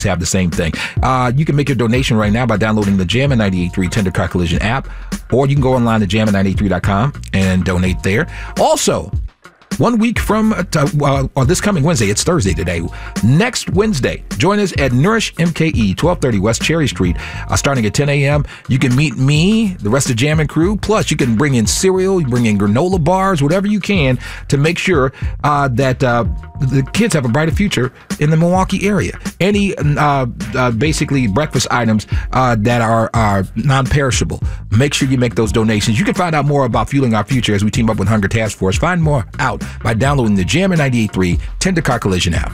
have the same thing. You can make your donation right now by downloading the Jammin' 98.3 Tender Car Collision app, or you can go online to jammin983.com and donate there. Also, 1 week from this coming Wednesday, it's Thursday today. Next Wednesday, join us at Nourish MKE, 1230 West Cherry Street, starting at 10 a.m. You can meet me, the rest of the Jammin' crew. Plus, you can bring in cereal, you bring in granola bars, whatever you can to make sure that the kids have a brighter future in the Milwaukee area. Any basically breakfast items that are non-perishable, make sure you make those donations. You can find out more about Fueling Our Future as we team up with Hunger Task Force. Find more out by downloading the Jammin' 98.3 Tender Car Collision app.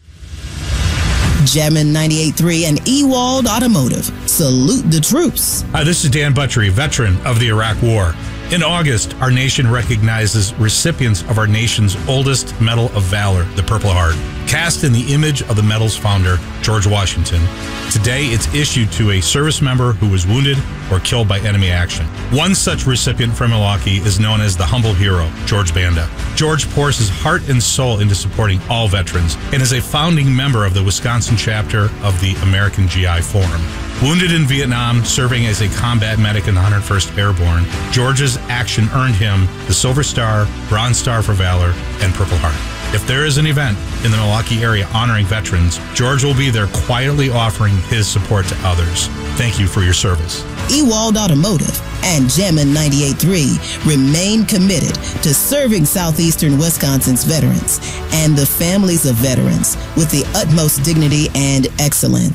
Jammin' 98.3 and Ewald Automotive. Salute the troops. Hi, this is Dan Buttrey, veteran of the Iraq War. In August, our nation recognizes recipients of our nation's oldest Medal of Valor, the Purple Heart. Cast in the image of the medal's founder, George Washington, today it's issued to a service member who was wounded or killed by enemy action. One such recipient from Milwaukee is known as the humble hero, George Banda. George pours his heart and soul into supporting all veterans and is a founding member of the Wisconsin chapter of the American GI Forum. Wounded in Vietnam, serving as a combat medic in the 101st Airborne, George's action earned him the Silver Star, Bronze Star for Valor, and Purple Heart. If there is an event in the Milwaukee area honoring veterans, George will be there quietly offering his support to others. Thank you for your service. Ewald Automotive and Jammin' 98.3 remain committed to serving southeastern Wisconsin's veterans and the families of veterans with the utmost dignity and excellence.